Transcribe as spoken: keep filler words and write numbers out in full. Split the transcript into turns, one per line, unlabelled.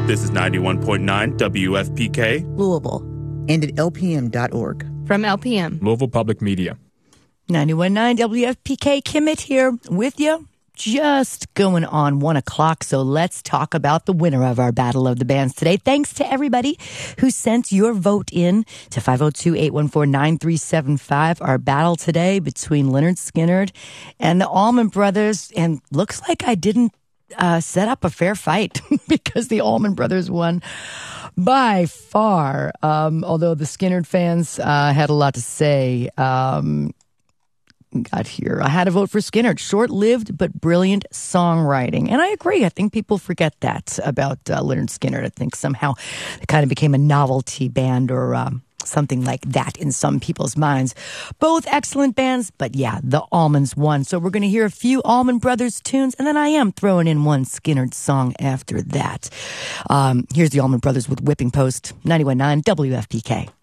This is ninety-one point nine W F P K,
Louisville, and at L P M dot org.
From L P M,
Louisville Public Media.
ninety-one point nine W F P K, Kimmett here with you. Just going on one o'clock, so let's talk about the winner of our Battle of the Bands today. Thanks to everybody who sent your vote in to five oh two, eight one four, nine three seven five. Our battle today between Lynyrd Skynyrd and the Allman Brothers, and looks like I didn't uh, set up a fair fight because the Allman Brothers won by far. Um, although the Skynyrd fans uh, had a lot to say. Um, got here. I had to vote for Skynyrd. Short-lived but brilliant songwriting. And I agree. I think people forget that about uh, Lynyrd Skynyrd. I think somehow it kind of became a novelty band or um, something like that in some people's minds. Both excellent bands, but yeah, the Allmans won. So we're going to hear a few Allman Brothers tunes, and then I am throwing in one Skynyrd song after that. Um, here's the Allman Brothers with Whipping Post, ninety-one point nine W F P K.